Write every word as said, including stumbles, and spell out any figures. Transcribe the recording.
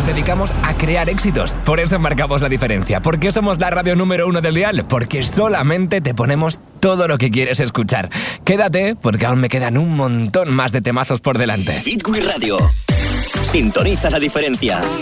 nos dedicamos a crear éxitos. Por eso marcamos la diferencia. ¿Por qué somos la radio número uno del dial? Porque solamente te ponemos todo lo que quieres escuchar. Quédate, porque aún me quedan un montón más de temazos por delante. Hit Wii Radio. Sintoniza la diferencia.